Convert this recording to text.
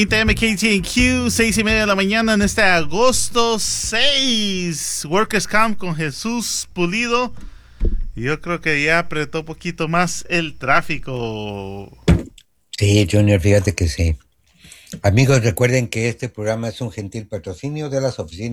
TMKTQ, 6:30 de la mañana en este agosto 6. Workers Camp con Jesús Pulido. Y yo creo que ya apretó un poquito más el tráfico. Sí, Junior, fíjate que sí. Amigos, recuerden que este programa es un gentil patrocinio de las oficinas